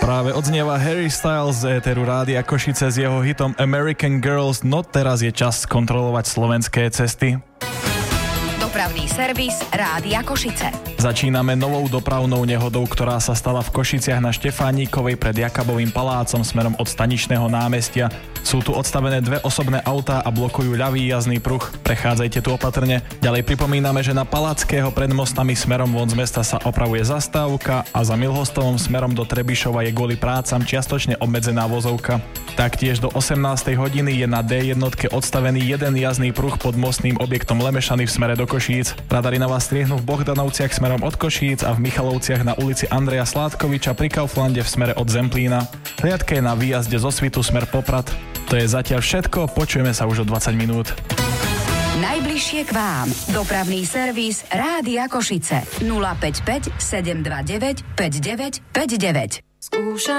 Práve odznieva Harry Styles z éteru Rádia Košice s jeho hitom American Girls, no teraz je čas kontrolovať slovenské cesty. Dopravný servis Rádia Košice. Začíname novou dopravnou nehodou, ktorá sa stala v Košiciach na Štefánikovej pred Jakabovým palácom smerom od Staničného námestia. Sú tu odstavené dve osobné autá a blokujú ľavý jazdný pruh. Prechádzajte tu opatrne. Ďalej pripomíname, že na Palackého pred mostami smerom von z mesta sa opravuje zastávka a za Milhostovom smerom do Trebišova je kvôli prácam čiastočne obmedzená vozovka. Taktiež do 18. hodiny je na D1 odstavený jeden jazdný pruh pod mostným objektom Lemešany v smere do Košíc. Radari na vás striehnú v Bohdanovciach smerom od Košíc a v Michalovciach na ulici Andreja Sládkoviča pri Kauflande v smere od Zemplína. Hliadka je na výjazde zo Svitu smer Poprad. To je zatiaľ všetko, počujeme sa už o 20 minút. Najbližšie k vám. Dopravný servis Rádia Košice. 055 729 5959.